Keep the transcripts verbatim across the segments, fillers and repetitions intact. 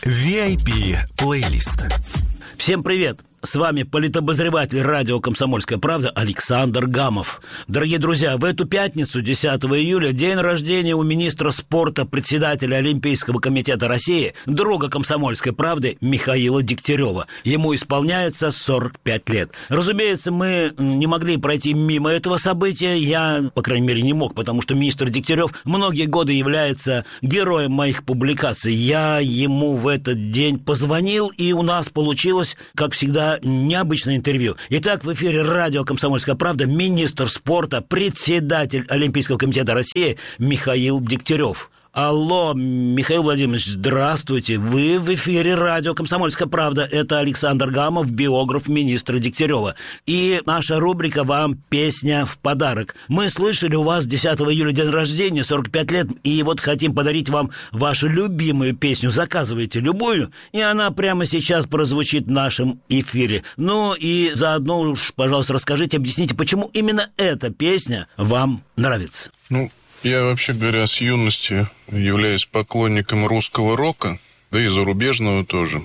ви ай пи-плейлист. Всем привет! С вами политобозреватель радио «Комсомольская правда» Александр Гамов. Дорогие друзья, в эту пятницу, десятого июля, день рождения у министра спорта, председателя Олимпийского комитета России, друга «Комсомольской правды» Михаила Дегтярева. Ему исполняется сорок пять лет. Разумеется, мы не могли пройти мимо этого события. Я, по крайней мере, не мог, потому что министр Дегтярев многие годы является героем моих публикаций. Я ему в этот день позвонил, и у нас получилось, как всегда, необычное интервью. Итак, в эфире радио «Комсомольская правда» министр спорта, председатель Олимпийского комитета России Михаил Дегтярев. Алло, Михаил Владимирович, здравствуйте. Вы в эфире радио «Комсомольская правда». Это Александр Гамов, биограф министра Дегтярева. И наша рубрика «Вам песня в подарок». Мы слышали, у вас десятого июля день рождения, сорок пять лет, и вот хотим подарить вам вашу любимую песню. Заказывайте любую, и она прямо сейчас прозвучит в нашем эфире. Ну и заодно уж, пожалуйста, расскажите, объясните, почему именно эта песня вам нравится. Ну, я, вообще говоря, с юности являюсь поклонником русского рока, да и зарубежного тоже.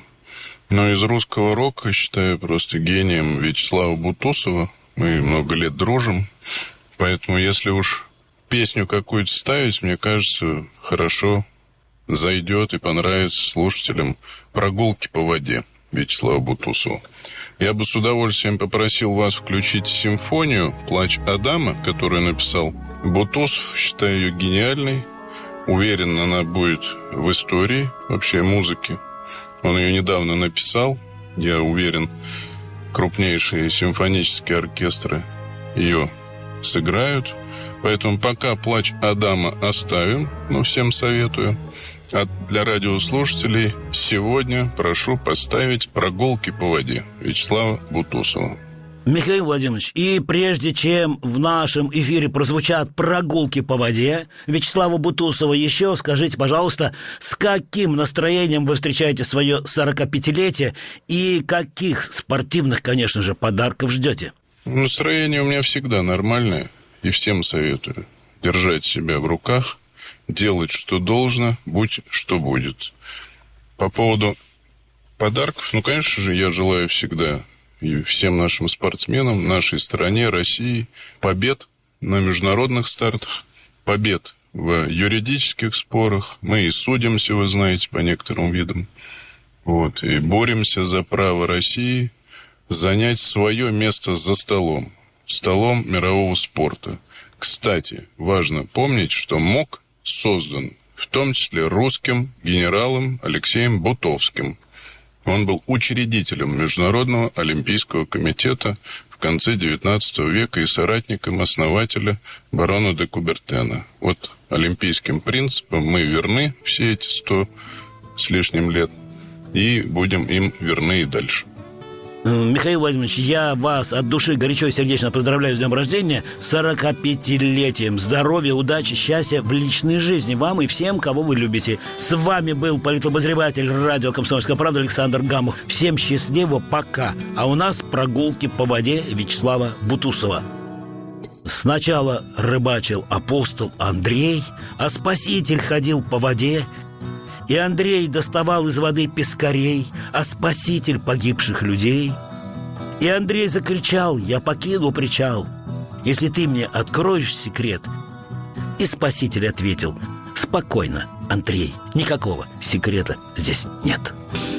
Но из русского рока считаю просто гением Вячеслава Бутусова. Мы много лет дружим. Поэтому, если уж песню какую-то ставить, мне кажется, хорошо зайдет и понравится слушателям «Прогулки по воде» Вячеслава Бутусова. Я бы с удовольствием попросил вас включить симфонию «Плач Адама», которую написал Бутусов. Считаю ее гениальной. Уверен, она будет в истории вообще музыки. Он ее недавно написал. Я уверен, крупнейшие симфонические оркестры ее сыграют. Поэтому пока «Плач Адама» оставим, но всем советую. А для радиослушателей сегодня прошу поставить «Прогулки по воде» Вячеслава Бутусова. Михаил Владимирович, и прежде чем в нашем эфире прозвучат «Прогулки по воде» Вячеслава Бутусова, еще скажите, пожалуйста, с каким настроением вы встречаете свое сорокапятилетие и каких спортивных, конечно же, подарков ждете? Настроение у меня всегда нормальное, и всем советую держать себя в руках, делать, что должно, будь что будет. По поводу подарков, ну, конечно же, я желаю всегда и всем нашим спортсменам, нашей стране, России, побед на международных стартах, побед в юридических спорах. Мы и судимся, вы знаете, по некоторым видам. Вот, и боремся за право России занять свое место за столом, столом мирового спорта. Кстати, важно помнить, что МОК создан в том числе русским генералом Алексеем Бутовским. Он был учредителем Международного олимпийского комитета в конце девятнадцатого века и соратником основателя барона де Кубертена. Вот олимпийским принципам мы верны все эти сто с лишним лет и будем им верны и дальше. Михаил Владимирович, я вас от души горячо и сердечно поздравляю с днем рождения, с сорокапятилетием. Здоровья, удачи, счастья в личной жизни вам и всем, кого вы любите. С вами был политобозреватель радио «Комсомольская правда» Александр Гамов. Всем счастливо, пока. А у нас «Прогулки по воде» Вячеслава Бутусова. Сначала рыбачил апостол Андрей, а спаситель ходил по воде. И Андрей доставал из воды пескарей, а спаситель погибших людей. И Андрей закричал: «Я покину причал, если ты мне откроешь секрет». И спаситель ответил: «Спокойно, Андрей, никакого секрета здесь нет».